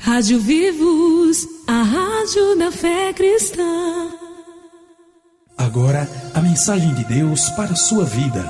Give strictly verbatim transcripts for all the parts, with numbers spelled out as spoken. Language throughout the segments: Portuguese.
Rádio Vivos, a rádio da fé cristã. Agora, a mensagem de Deus para a sua vida.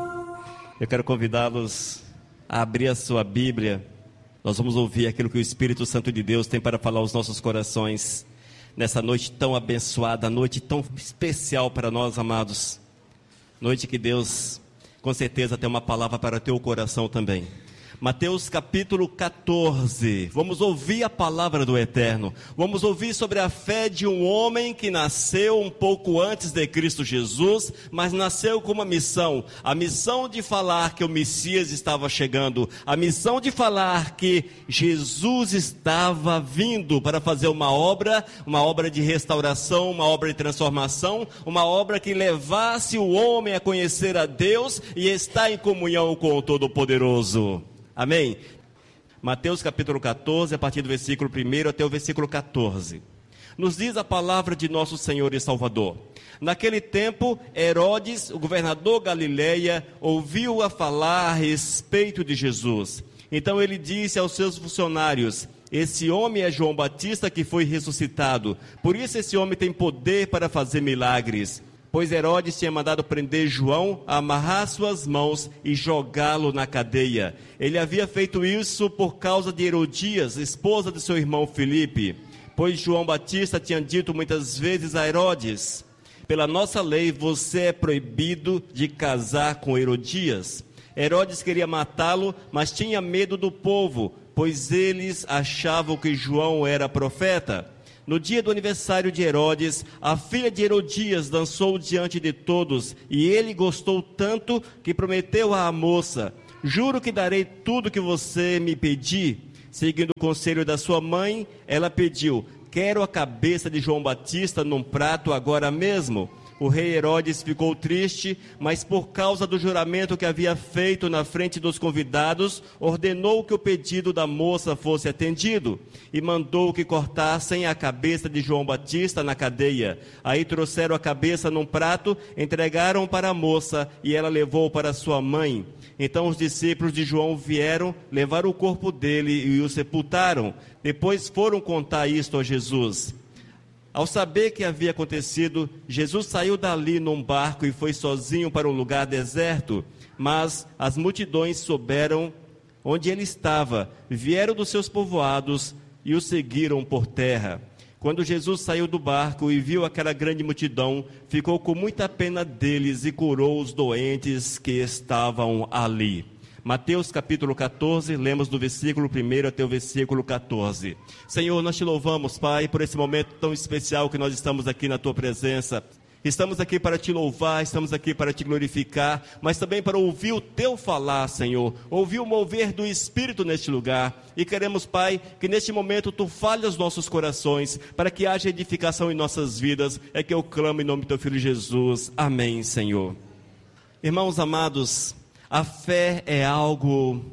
Eu quero convidá-los a abrir a sua Bíblia. Nós vamos ouvir aquilo que o Espírito Santo de Deus tem para falar aos nossos corações nessa noite tão abençoada, noite tão especial para nós, amados. Noite que Deus, com certeza, tem uma palavra para o teu coração também. Mateus capítulo quatorze, vamos ouvir a palavra do Eterno, vamos ouvir sobre a fé de um homem que nasceu um pouco antes de Cristo Jesus, mas nasceu com uma missão, a missão de falar que o Messias estava chegando, a missão de falar que Jesus estava vindo para fazer uma obra, uma obra de restauração, uma obra de transformação, uma obra que levasse o homem a conhecer a Deus e estar em comunhão com o Todo-Poderoso. Amém? Mateus capítulo quatorze, a partir do versículo primeiro até o versículo quatorze. Nos diz a palavra de nosso Senhor e Salvador. Naquele tempo, Herodes, o governador Galileia, ouviu a falar a respeito de Jesus. Então ele disse aos seus funcionários: esse homem é João Batista que foi ressuscitado. Por isso esse homem tem poder para fazer milagres. Pois Herodes tinha mandado prender João, amarrar suas mãos e jogá-lo na cadeia. Ele havia feito isso por causa de Herodias, esposa de seu irmão Filipe. Pois João Batista tinha dito muitas vezes a Herodes: pela nossa lei você é proibido de casar com Herodias. Herodes queria matá-lo, mas tinha medo do povo, pois eles achavam que João era profeta. No dia do aniversário de Herodes, a filha de Herodias dançou diante de todos, e ele gostou tanto que prometeu à moça: juro que darei tudo que você me pedir. Seguindo o conselho da sua mãe, ela pediu: quero a cabeça de João Batista num prato agora mesmo. O rei Herodes ficou triste, mas por causa do juramento que havia feito na frente dos convidados, ordenou que o pedido da moça fosse atendido e mandou que cortassem a cabeça de João Batista na cadeia. Aí trouxeram a cabeça num prato, entregaram para a moça e ela levou para sua mãe. Então os discípulos de João vieram, levaram o corpo dele e o sepultaram. Depois foram contar isto a Jesus. Ao saber que havia acontecido, Jesus saiu dali num barco e foi sozinho para um lugar deserto. Mas as multidões souberam onde ele estava, vieram dos seus povoados e o seguiram por terra. Quando Jesus saiu do barco e viu aquela grande multidão, ficou com muita pena deles e curou os doentes que estavam ali. Mateus capítulo quatorze, lemos do versículo primeiro até o versículo quatorze. Senhor, nós te louvamos, Pai, por esse momento tão especial que nós estamos aqui na tua presença. Estamos aqui para te louvar, estamos aqui para te glorificar, mas também para ouvir o teu falar, Senhor, ouvir o mover do Espírito neste lugar. E queremos, Pai, que neste momento tu fale aos nossos corações, para que haja edificação em nossas vidas. É que eu clamo em nome do teu Filho Jesus. Amém, Senhor. Irmãos amados, a fé é algo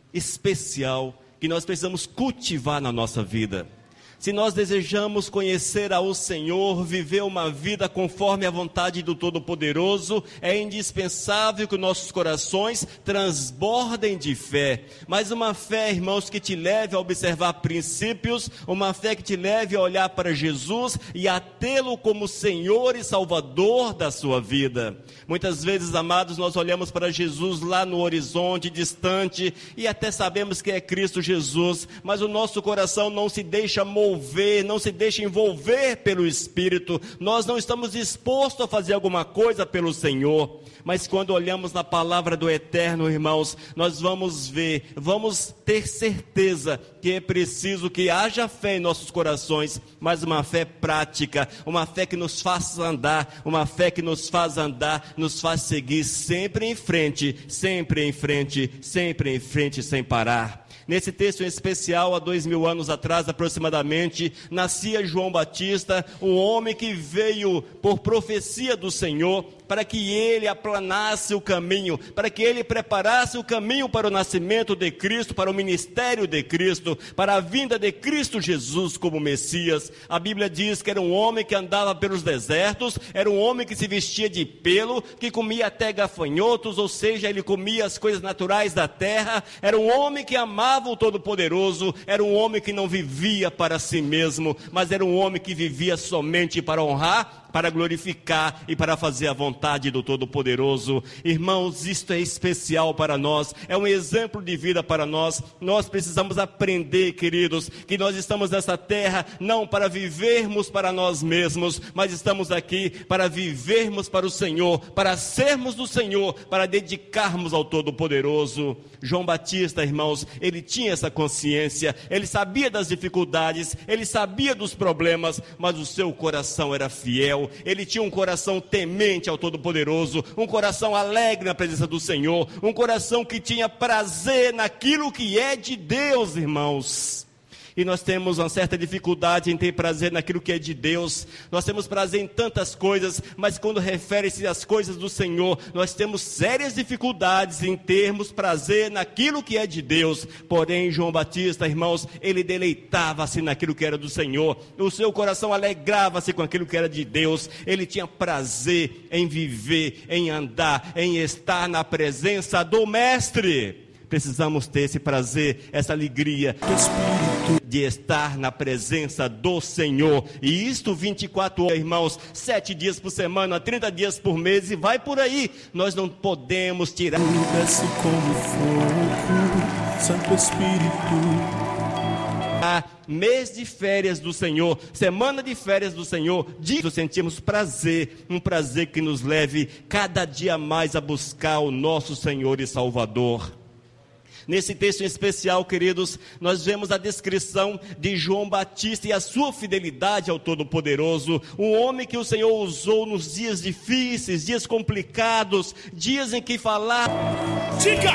especial que nós precisamos cultivar na nossa vida. Se nós desejamos conhecer ao Senhor, viver uma vida conforme a vontade do Todo-Poderoso, é indispensável que nossos corações transbordem de fé. Mas uma fé, irmãos, que te leve a observar princípios, uma fé que te leve a olhar para Jesus e a tê-lo como Senhor e Salvador da sua vida. Muitas vezes, amados, nós olhamos para Jesus lá no horizonte, distante, e até sabemos que é Cristo Jesus, mas o nosso coração não se deixa mover. Não se deixa envolver pelo Espírito. Nós não estamos dispostos a fazer alguma coisa pelo Senhor. Mas quando olhamos na palavra do Eterno, irmãos, nós vamos ver, vamos ter certeza que é preciso que haja fé em nossos corações, mas uma fé prática, uma fé que nos faça andar, uma fé que nos faz andar, nos faz seguir sempre em frente, sempre em frente, sempre em frente, sem parar. Nesse texto em especial, há dois mil anos atrás aproximadamente, nascia João Batista, um homem que veio por profecia do Senhor para que ele aplanasse o caminho, para que ele preparasse o caminho para o nascimento de Cristo, para o ministério de Cristo, para a vinda de Cristo Jesus como Messias. A Bíblia diz que era um homem que andava pelos desertos, era um homem que se vestia de pelo, que comia até gafanhotos, ou seja, ele comia as coisas naturais da terra. Era um homem que amava o Todo-Poderoso, era um homem que não vivia para si mesmo, mas era um homem que vivia somente para honrar, para glorificar e para fazer a vontade do Todo-Poderoso. Irmãos, isto é especial para nós, é um exemplo de vida para nós. Nós precisamos aprender, queridos, que nós estamos nessa terra não para vivermos para nós mesmos, mas estamos aqui para vivermos para o Senhor, para sermos do Senhor, para dedicarmos ao Todo-Poderoso. João Batista, irmãos, ele tinha essa consciência, ele sabia das dificuldades, ele sabia dos problemas, mas o seu coração era fiel. Ele tinha um coração temente ao Todo-Poderoso, um coração alegre na presença do Senhor, um coração que tinha prazer naquilo que é de Deus, irmãos. E nós temos uma certa dificuldade em ter prazer naquilo que é de Deus. Nós temos prazer em tantas coisas, mas quando refere-se às coisas do Senhor, nós temos sérias dificuldades em termos prazer naquilo que é de Deus. Porém, João Batista, irmãos, ele deleitava-se naquilo que era do Senhor. O seu coração alegrava-se com aquilo que era de Deus. Ele tinha prazer em viver, em andar, em estar na presença do Mestre. Precisamos ter esse prazer, essa alegria de estar na presença do Senhor. E isto vinte e quatro horas, irmãos, sete dias por semana, trinta dias por mês, e vai por aí. Nós não podemos tirar. Desce como fogo, Santo Espírito. Mês de férias do Senhor, semana de férias do Senhor, disso sentimos prazer, um prazer que nos leve cada dia mais a buscar o nosso Senhor e Salvador. Nesse texto em especial, queridos, nós vemos a descrição de João Batista e a sua fidelidade ao Todo-Poderoso, um homem que o Senhor usou nos dias difíceis, dias complicados, dias em que falar, diga,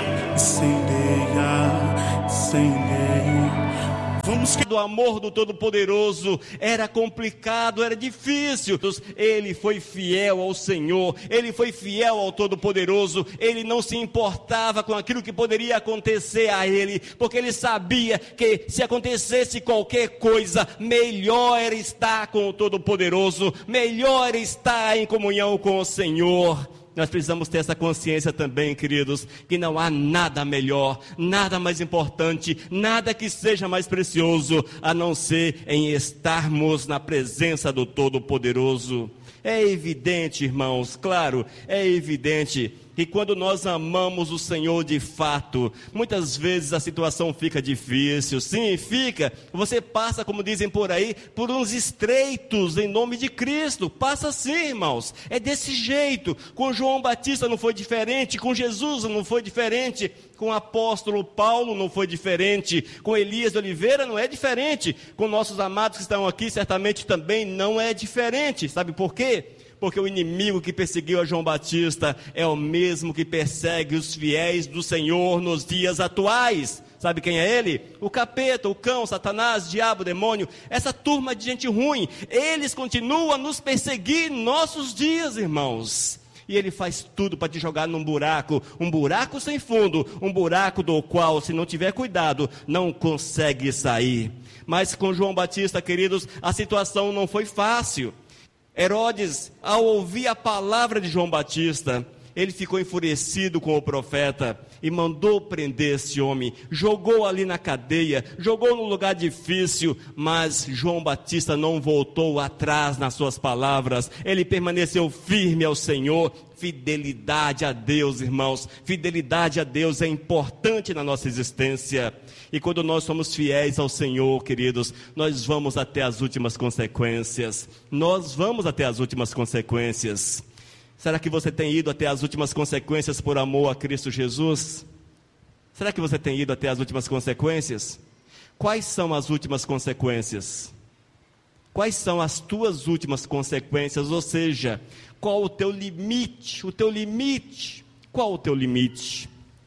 incendeia, incendeia. Vamos do amor do Todo-Poderoso era complicado, era difícil. Ele foi fiel ao Senhor, ele foi fiel ao Todo-Poderoso, ele não se importava com aquilo que poderia acontecer a ele, porque ele sabia que se acontecesse qualquer coisa, melhor era estar com o Todo-Poderoso, melhor era estar em comunhão com o Senhor. Nós precisamos ter essa consciência também, queridos, que não há nada melhor, nada mais importante, nada que seja mais precioso, a não ser em estarmos na presença do Todo-Poderoso. É evidente, irmãos, claro, é evidente que quando nós amamos o Senhor de fato, muitas vezes a situação fica difícil, sim, fica, você passa, como dizem por aí, por uns estreitos em nome de Cristo, passa sim, irmãos, é desse jeito. Com João Batista não foi diferente, com Jesus não foi diferente, com o apóstolo Paulo não foi diferente, com Elias de Oliveira não é diferente, com nossos amados que estão aqui certamente também não é diferente. Sabe por quê? Porque o inimigo que perseguiu a João Batista é o mesmo que persegue os fiéis do Senhor nos dias atuais. Sabe quem é ele? O capeta, o cão, Satanás, diabo, demônio, essa turma de gente ruim. Eles continuam a nos perseguir em nossos dias, irmãos. E ele faz tudo para te jogar num buraco, um buraco sem fundo, um buraco do qual, se não tiver cuidado, não consegue sair. Mas com João Batista, queridos, a situação não foi fácil. Herodes, ao ouvir a palavra de João Batista, ele ficou enfurecido com o profeta e mandou prender esse homem, jogou ali na cadeia, jogou num lugar difícil, mas João Batista não voltou atrás nas suas palavras, ele permaneceu firme ao Senhor. Fidelidade a Deus, irmãos, fidelidade a Deus é importante na nossa existência, e quando nós somos fiéis ao Senhor, queridos, nós vamos até as últimas consequências, nós vamos até as últimas consequências. Será que você tem ido até as últimas consequências por amor a Cristo Jesus? Será que você tem ido até as últimas consequências? Quais são as últimas consequências? Quais são as tuas últimas consequências? Ou seja, qual o teu limite? O teu limite? Qual o teu limite?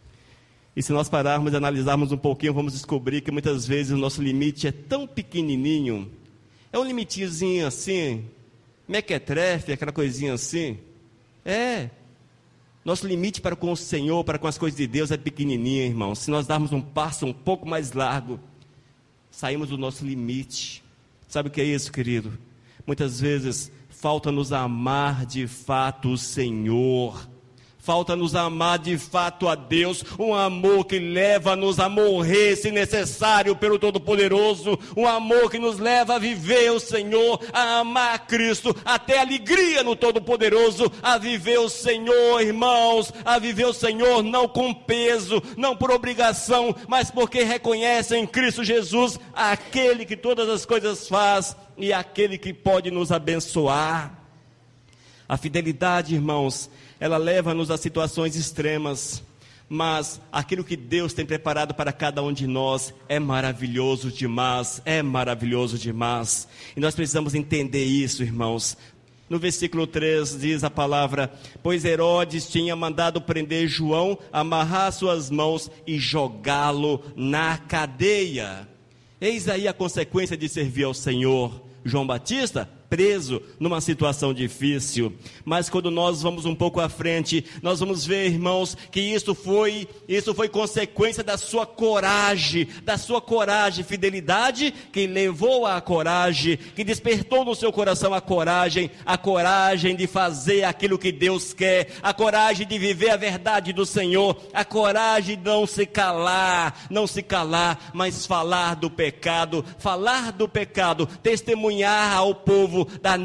E se nós pararmos e analisarmos um pouquinho, vamos descobrir que muitas vezes o nosso limite é tão pequenininho. É um limitezinho assim, mequetrefe, aquela coisinha assim. É. Nosso limite para com o Senhor, para com as coisas de Deus é pequenininho, irmão. Se nós darmos um passo um pouco mais largo, saímos do nosso limite. Sabe o que é isso, querido? Muitas vezes falta-nos amar de fato o Senhor. Falta-nos amar de fato a Deus, um amor que leva-nos a morrer, se necessário, pelo Todo-Poderoso, um amor que nos leva a viver o Senhor, a amar Cristo, até alegria no Todo-Poderoso, a viver o Senhor, irmãos, a viver o Senhor não com peso, não por obrigação, mas porque reconhece em Cristo Jesus aquele que todas as coisas faz e aquele que pode nos abençoar. A fidelidade, irmãos, ela leva-nos a situações extremas, mas aquilo que Deus tem preparado para cada um de nós é maravilhoso demais, é maravilhoso demais, e nós precisamos entender isso, irmãos. No versículo três diz a palavra: pois Herodes tinha mandado prender João, amarrar suas mãos e jogá-lo na cadeia. Eis aí a consequência de servir ao Senhor. João Batista preso numa situação difícil, mas quando nós vamos um pouco à frente, nós vamos ver, irmãos, que isso foi, isso foi consequência da sua coragem, da sua coragem, fidelidade que levou à coragem, que despertou no seu coração a coragem, a coragem de fazer aquilo que Deus quer, a coragem de viver a verdade do Senhor, a coragem de não se calar, não se calar, mas falar do pecado, falar do pecado, testemunhar ao povo da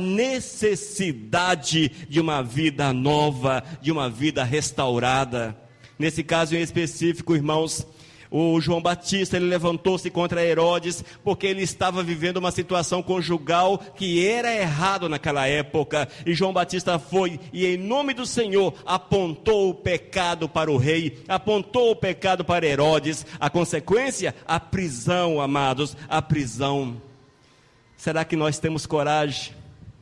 necessidade de uma vida nova, de uma vida restaurada. Nesse caso em específico, irmãos, o João Batista, ele levantou-se contra Herodes, porque ele estava vivendo uma situação conjugal que era errado naquela época, e João Batista foi, e em nome do Senhor, apontou o pecado para o rei, apontou o pecado para Herodes. A consequência? A prisão, amados, a prisão. Será que nós temos coragem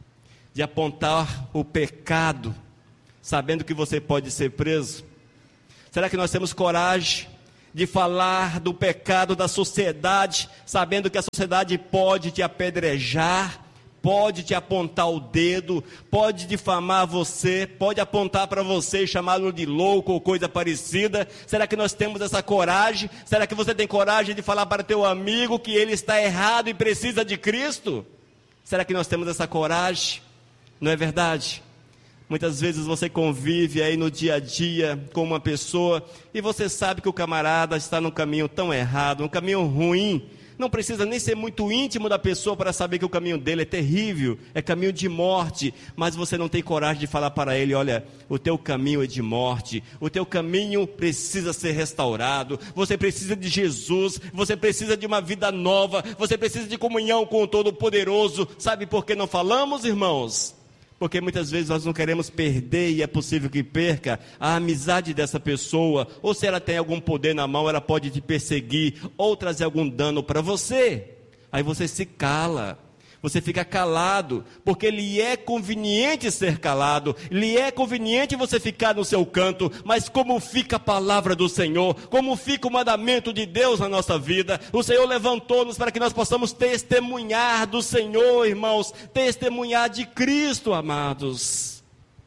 de apontar o pecado, sabendo que você pode ser preso? Será que nós temos coragem de falar do pecado da sociedade, sabendo que a sociedade pode te apedrejar, pode te apontar o dedo, pode difamar você, pode apontar para você e chamá-lo de louco ou coisa parecida? Será que nós temos essa coragem? Será que você tem coragem de falar para teu amigo que ele está errado e precisa de Cristo? Será que nós temos essa coragem? Não é verdade? Muitas vezes você convive aí no dia a dia com uma pessoa e você sabe que o camarada está num caminho tão errado, um caminho ruim. Não precisa nem ser muito íntimo da pessoa para saber que o caminho dele é terrível, é caminho de morte, mas você não tem coragem de falar para ele: olha, o teu caminho é de morte, o teu caminho precisa ser restaurado, você precisa de Jesus, você precisa de uma vida nova, você precisa de comunhão com o Todo-Poderoso. Sabe por que não falamos, irmãos? Porque muitas vezes nós não queremos perder, e é possível que perca, a amizade dessa pessoa, ou se ela tem algum poder na mão, ela pode te perseguir, ou trazer algum dano para você. Aí você se cala, você fica calado, porque lhe é conveniente ser calado, lhe é conveniente você ficar no seu canto, mas como fica a palavra do Senhor, como fica o mandamento de Deus na nossa vida? O Senhor levantou-nos para que nós possamos testemunhar do Senhor, irmãos, testemunhar de Cristo, amados.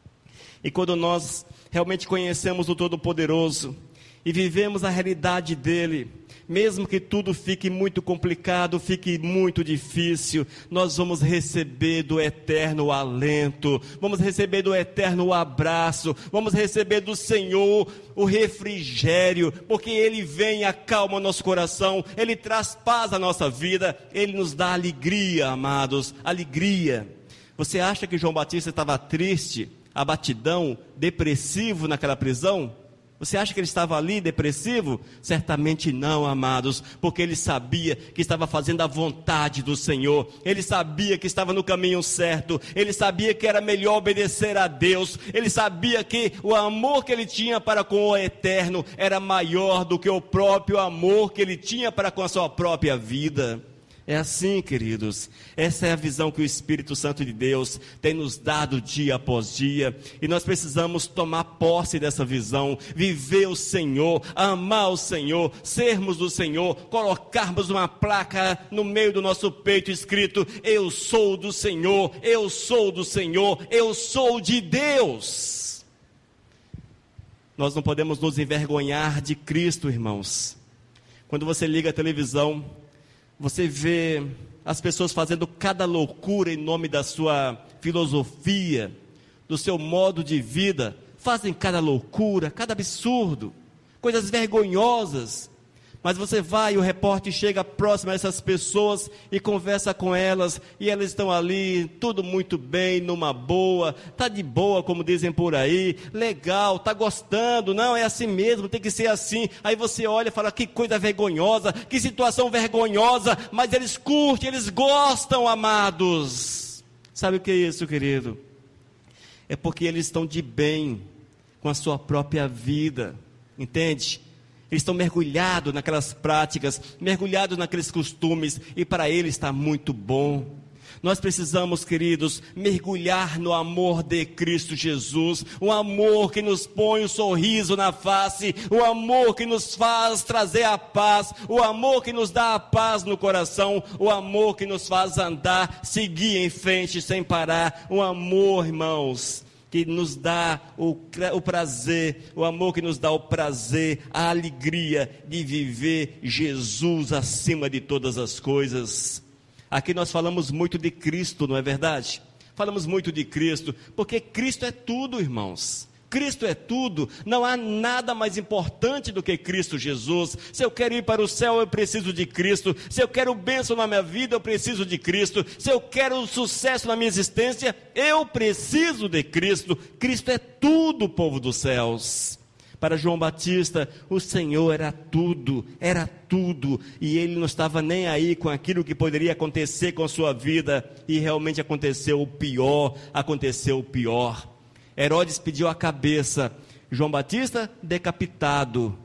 E quando nós realmente conhecemos o Todo-Poderoso e vivemos a realidade dele, mesmo que tudo fique muito complicado, fique muito difícil, nós vamos receber do eterno o alento, vamos receber do eterno o abraço, vamos receber do Senhor o refrigério, porque Ele vem e acalma o nosso coração, Ele traz paz à nossa vida, Ele nos dá alegria, amados, alegria. Você acha que João Batista estava triste, abatidão, depressivo naquela prisão? Você acha que ele estava ali depressivo? Certamente não, amados, porque ele sabia que estava fazendo a vontade do Senhor, ele sabia que estava no caminho certo, ele sabia que era melhor obedecer a Deus, ele sabia que o amor que ele tinha para com o eterno era maior do que o próprio amor que ele tinha para com a sua própria vida. É assim, queridos, essa é a visão que o Espírito Santo de Deus tem nos dado dia após dia, e nós precisamos tomar posse dessa visão, viver o Senhor, amar o Senhor, sermos do Senhor, colocarmos uma placa no meio do nosso peito escrito: eu sou do Senhor, eu sou do Senhor, eu sou de Deus. Nós não podemos nos envergonhar de Cristo, irmãos. Quando você liga a televisão, você vê as pessoas fazendo cada loucura em nome da sua filosofia, do seu modo de vida. Fazem cada loucura, cada absurdo, coisas vergonhosas. Mas você vai e o repórter chega próximo a essas pessoas e conversa com elas, e elas estão ali, tudo muito bem, numa boa, tá de boa, como dizem por aí, legal, tá gostando, não, é assim mesmo, tem que ser assim. Aí você olha e fala, que coisa vergonhosa, que situação vergonhosa, mas eles curtem, eles gostam, amados. Sabe o que é isso, querido? É porque eles estão de bem com a sua própria vida, entende? Eles estão mergulhados naquelas práticas, mergulhados naqueles costumes, e para eles está muito bom. Nós precisamos, queridos, mergulhar no amor de Cristo Jesus, o amor que nos põe o sorriso na face, o amor que nos faz trazer a paz, o amor que nos dá a paz no coração, o amor que nos faz andar, seguir em frente sem parar, o amor, irmãos, que nos dá o, o prazer, o amor que nos dá o prazer, a alegria de viver Jesus acima de todas as coisas. Aqui nós falamos muito de Cristo, não é verdade? Falamos muito de Cristo, porque Cristo é tudo, irmãos. Cristo é tudo, não há nada mais importante do que Cristo Jesus. Se eu quero ir para o céu, eu preciso de Cristo. Se eu quero bênção na minha vida, eu preciso de Cristo. Se eu quero sucesso na minha existência, eu preciso de Cristo. Cristo é tudo, povo dos céus. Para João Batista, o Senhor era tudo, era tudo, e ele não estava nem aí com aquilo que poderia acontecer com a sua vida, e realmente aconteceu o pior, aconteceu o pior. Herodes pediu a cabeça, João Batista decapitado.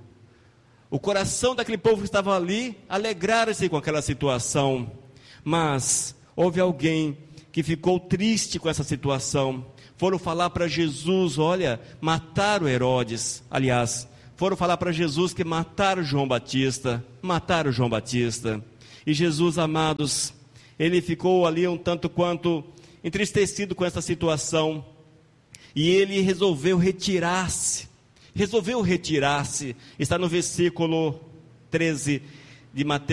O coração daquele povo que estava ali alegraram-se com aquela situação, mas houve alguém que ficou triste com essa situação. Foram falar para Jesus, olha, mataram Herodes, aliás, foram falar para Jesus que mataram João Batista, mataram João Batista, e Jesus, amados, ele ficou ali um tanto quanto entristecido com essa situação, e ele resolveu retirar-se, resolveu retirar-se, está no versículo treze de Mateus,